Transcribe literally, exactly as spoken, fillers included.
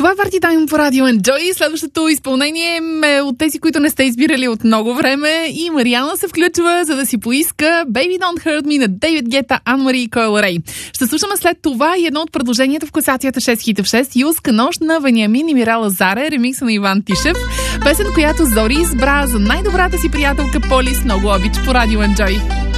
Това е Party Time по радио Enjoy. Следващото изпълнение е от тези, които не сте избирали от много време. И Мариана се включва, за да си поиска Baby Don't Hurt Me на Дейвид Гета, Ан-Мари и Койл Рей. Ще слушаме след това и едно от предложенията в класацията шест хита в шест. Юлска нощ на Вениамин и Мирала Заре, ремикса на Иван Тишев. Песен, която Зори избра за най-добрата си приятелка Полис. Много обич по радио Enjoy.